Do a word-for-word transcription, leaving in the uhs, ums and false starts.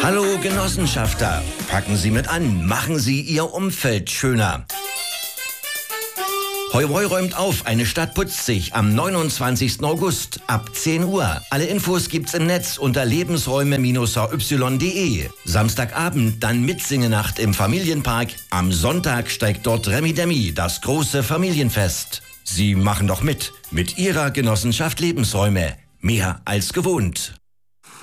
Hallo Genossenschafter, packen Sie mit an, machen Sie Ihr Umfeld schöner. Heu Heu räumt auf, eine Stadt putzt sich am neunundzwanzigsten August ab zehn Uhr. Alle Infos gibt's im Netz unter lebensräume Bindestrich h y punkt de. Samstagabend dann Mitsingenacht im Familienpark. Am Sonntag steigt dort Remi Demi, das große Familienfest. Sie machen doch mit, mit Ihrer Genossenschaft Lebensräume. Mehr als gewohnt.